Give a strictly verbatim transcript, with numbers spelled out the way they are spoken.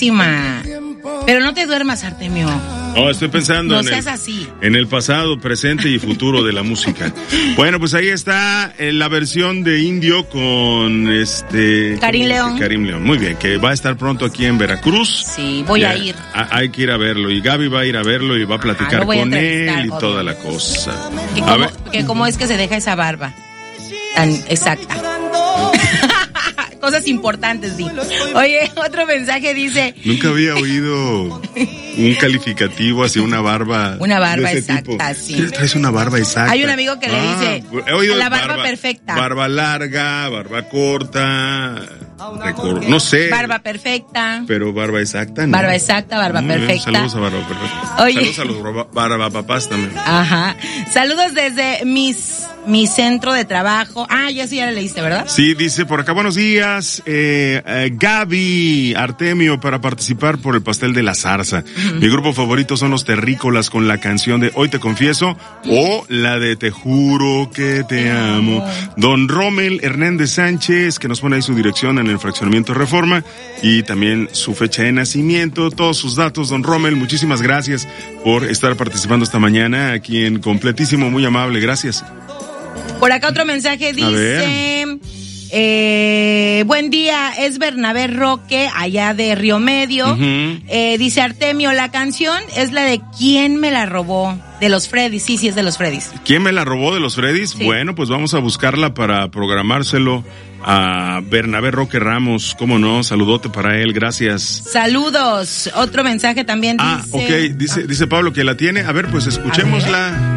buenísima. Pero no te duermas, Artemio. No, estoy pensando no en, seas el, así. en el pasado, presente y futuro de la música. Bueno, pues ahí está eh, la versión de Indio con este Karim León. Karim León. Muy bien, que va a estar pronto aquí en Veracruz. Sí, voy ya, a ir. A, hay que ir a verlo. Y Gaby va a ir a verlo y va a platicar ah, con a él y obvio. toda la cosa. Que a cómo, ver. que cómo es que se deja esa barba tan exacta. Cosas importantes, di. Oye, otro mensaje dice... Nunca había oído un calificativo hacia una barba. Una barba de ese exacta, tipo. sí. Traes una barba exacta. Hay un amigo que le ah, dice he oído la barba, barba perfecta. Barba larga, barba corta, recor- no sé. Barba perfecta. Pero barba exacta, ¿no? Barba exacta, barba Muy bien, perfecta. saludos a barba perfecta. Oye. Saludos a los barba, barba papás también. Ajá. Saludos desde mis, mi centro de trabajo. Ah, ya sí, ya le leíste, ¿verdad? Sí, dice por acá, buenos días, eh, eh, Gaby, Artemio, para participar por el pastel de la zarza. Uh-huh. Mi grupo favorito son los Terrícolas con la canción de Hoy te confieso o la de Te juro que te amo. Don Rommel Hernández Sánchez, que nos pone ahí su dirección en el fraccionamiento Reforma y también su fecha de nacimiento, todos sus datos, don Rommel, muchísimas gracias por estar participando esta mañana aquí en Completísimo, muy amable, gracias. Por acá otro mensaje dice, eh, buen día, es Bernabé Roque, allá de Río Medio. Uh-huh. Eh, dice Artemio, la canción es la de ¿Quién me la robó? De los Freddys, sí, sí es de los Freddys. ¿Quién me la robó de los Freddys? Sí. Bueno, pues vamos a buscarla para programárselo a Bernabé Roque Ramos, cómo no, saludote para él, gracias. Saludos, otro mensaje también dice. Ah, ok, dice, ah. dice Pablo que la tiene, a ver, pues escuchémosla.